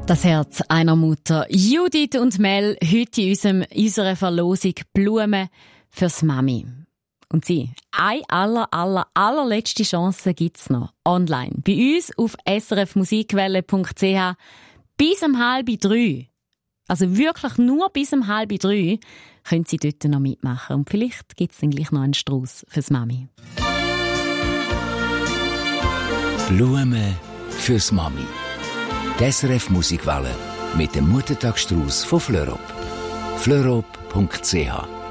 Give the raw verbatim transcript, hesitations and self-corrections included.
Das Herz einer Mutter. Judith und Mel, heute in unserem, unserer Verlosung Blumen fürs Mami. Und sie, eine aller, aller, allerletzte Chance gibt's noch. Online. Bei uns auf s r f musikwelle punkt c h bis um halb drei. Also wirklich nur bis um halb drei können Sie dort noch mitmachen. Und vielleicht gibt's dann gleich noch einen Strauss fürs Mami. Blumen fürs Mami. Die S R F Musikwelle mit dem Muttertagsstrauss von Fleurop. fleurop punkt c h